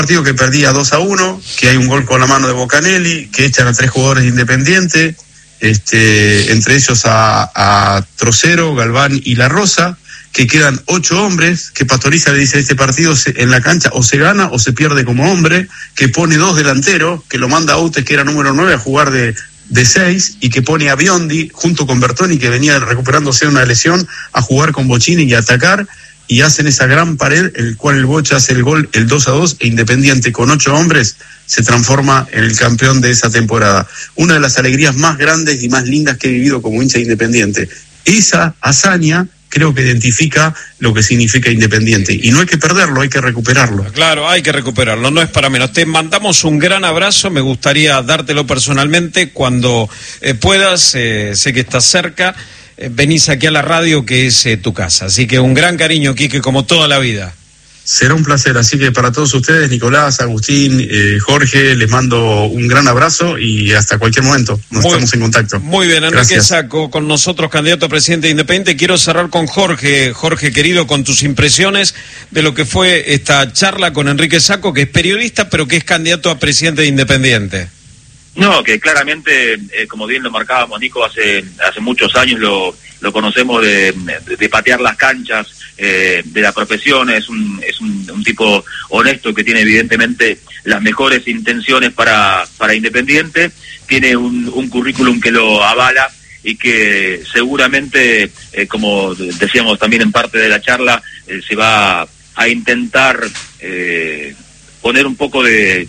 partido que perdía 2-1, que hay un gol con la mano de Bocanelli, que echan a 3 jugadores de Independiente, entre ellos a Trocero, Galván y La Rosa, que quedan 8 hombres, que Pastoriza le dice: este partido en la cancha o se gana o se pierde como hombre, que pone 2 delanteros, que lo manda a Utes, que era número 9, a jugar de 6, y que pone a Biondi junto con Bertoni, que venía recuperándose de una lesión, a jugar con Bocini y a atacar, y hacen esa gran pared, el cual el Bocha hace el gol, el 2-2, e Independiente con 8 hombres se transforma en el campeón de esa temporada. Una de las alegrías más grandes y más lindas que he vivido como hincha de Independiente. Esa hazaña creo que identifica lo que significa Independiente, y no hay que perderlo, hay que recuperarlo. Claro, hay que recuperarlo, no es para menos. Te mandamos un gran abrazo, me gustaría dártelo personalmente cuando puedas, sé que estás cerca, venís aquí a la radio, que es tu casa, así que un gran cariño, Quique, como toda la vida. Será un placer, así que para todos ustedes, Nicolás, Agustín, Jorge, les mando un gran abrazo y hasta cualquier momento estamos en contacto. Muy bien, Enrique Sacco con nosotros, candidato a presidente de Independiente. Quiero cerrar con Jorge, querido, con tus impresiones de lo que fue esta charla con Enrique Sacco, que es periodista, pero que es candidato a presidente de Independiente. No, que claramente, como bien lo marcábamos, Nico, hace muchos años lo conocemos de patear las canchas, de la profesión. Es un tipo honesto que tiene evidentemente las mejores intenciones para Independiente, tiene un currículum que lo avala y que seguramente, como decíamos también en parte de la charla, se va a intentar poner un poco de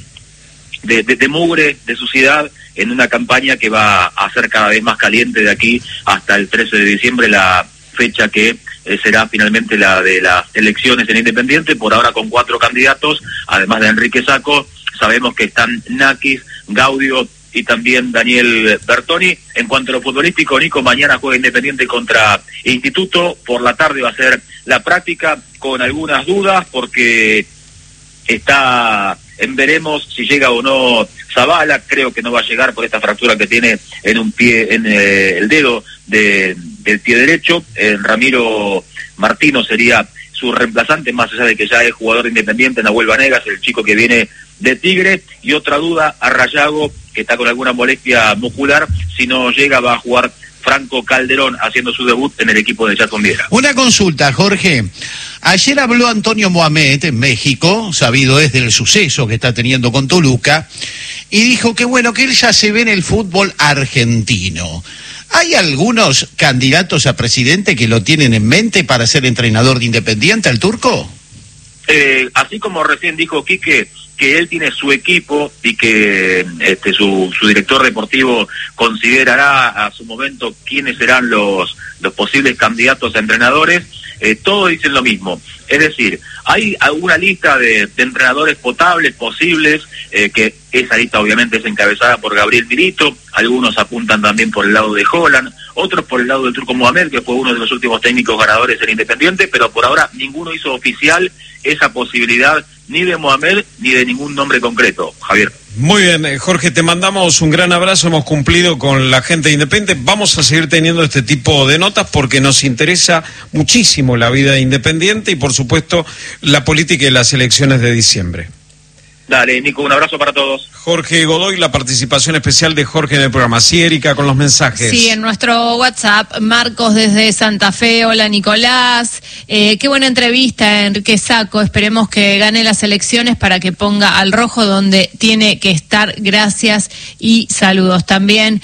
mugre, de suciedad, en una campaña que va a ser cada vez más caliente de aquí hasta el 13 de diciembre, la fecha que será finalmente la de las elecciones en Independiente, por ahora con 4 candidatos, además de Enrique Sacco. Sabemos que están Nakis, Gaudio y también Daniel Bertoni. En cuanto a lo futbolístico, Nico, mañana juega Independiente contra Instituto, por la tarde va a ser la práctica, con algunas dudas, porque está en veremos si llega o no Zavala. Creo que no va a llegar por esta fractura que tiene en un pie, en el dedo del pie derecho. Ramiro Martino sería su reemplazante, más allá de que ya es jugador Independiente. Nahuel Vanegas, el chico que viene de Tigre. Y otra duda, a Rayago, que está con alguna molestia muscular. Si no llega, va a jugar Franco Calderón, haciendo su debut en el equipo de Jackson Viera. Una consulta, Jorge. Ayer habló Antonio Mohamed en México, sabido es del suceso que está teniendo con Toluca, y dijo que bueno, que él ya se ve en el fútbol argentino. ¿Hay algunos candidatos a presidente que lo tienen en mente para ser entrenador de Independiente, al turco? Así como recién dijo Quique, que él tiene su equipo y que su director deportivo considerará a su momento quiénes serán los posibles candidatos a entrenadores, todos dicen lo mismo. Es decir, hay alguna lista de entrenadores potables, posibles, que esa lista obviamente es encabezada por Gabriel Milito. Algunos apuntan también por el lado de Holland, otros por el lado del turco Mohamed, que fue uno de los últimos técnicos ganadores en Independiente, pero por ahora ninguno hizo oficial esa posibilidad, ni de Mohamed ni de ningún nombre concreto, Javier. Muy bien, Jorge, te mandamos un gran abrazo, hemos cumplido con la gente de Independiente, vamos a seguir teniendo este tipo de notas porque nos interesa muchísimo la vida de Independiente y por supuesto la política y las elecciones de diciembre. Dale, Nico, un abrazo para todos. Jorge Godoy, la participación especial de Jorge en el programa. Sí, Erika, con los mensajes. Sí, en nuestro WhatsApp, Marcos desde Santa Fe, hola Nicolás, qué buena entrevista, Enrique Sacco, esperemos que gane las elecciones para que ponga al rojo donde tiene que estar, gracias y saludos. También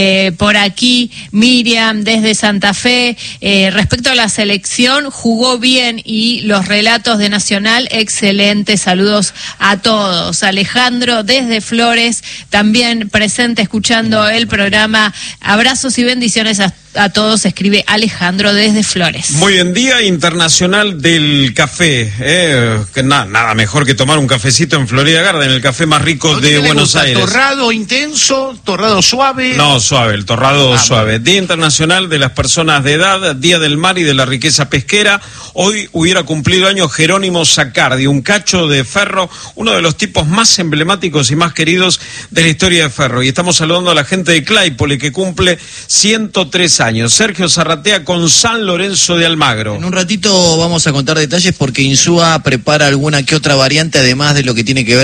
por aquí, Miriam desde Santa Fe, respecto a la selección, jugó bien y los relatos de Nacional, excelente, saludos a todos. Alejandro desde Flores, también presente escuchando el programa. Abrazos y bendiciones a todos, escribe Alejandro desde Flores. Muy bien, Día Internacional del Café. Que nada mejor que tomar un cafecito en Florida Garden, el café más rico de Buenos Aires. ¿Torrado intenso? ¿Torrado suave? No, suave, el torrado suave. Día Internacional de las Personas de Edad, Día del Mar y de la Riqueza Pesquera. Hoy hubiera cumplido años Jerónimo Sacardi, un cacho de ferro, uno de los tipos más emblemáticos y más queridos de la historia de ferro. Y estamos saludando a la gente de Claypole, que cumple 103 años. Sergio Zarratea con San Lorenzo de Almagro. En un ratito vamos a contar detalles porque Insúa prepara alguna que otra variante, además de lo que tiene que ver